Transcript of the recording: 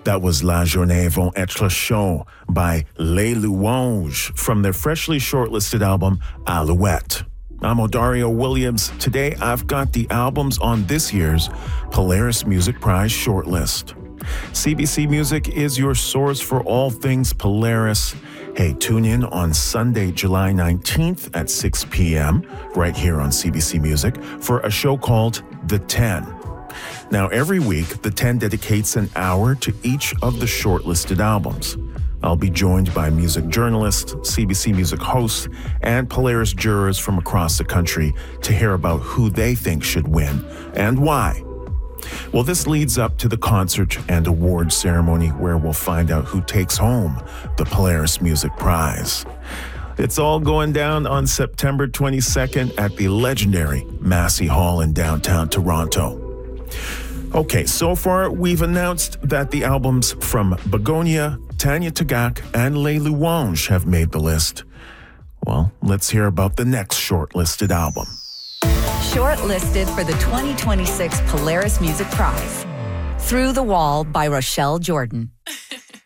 That was La Journée vont être chauds by Les Louanges from their freshly shortlisted album Alouette. I'm Odario Williams. Today I've got the albums on this year's Polaris Music Prize shortlist. CBC Music is your source for all things Polaris. Hey, tune in on Sunday, July 19th at 6 p.m. right here on CBC Music for a show called The 10. Now, every week, The 10 dedicates an hour to each of the shortlisted albums. I'll be joined by music journalists, CBC Music hosts, and Polaris jurors from across the country to hear about who they think should win and why. Well, this leads up to the concert and award ceremony where we'll find out who takes home the Polaris Music Prize. It's all going down on September 22nd at the legendary Massey Hall in downtown Toronto. Okay, so far we've announced that the albums from Begonia, Tanya Tagaq, and Les Louanges have made the list. Well, let's hear about the next shortlisted album. Shortlisted for the 2026 Polaris Music Prize. Through the Wall by Rochelle Jordan.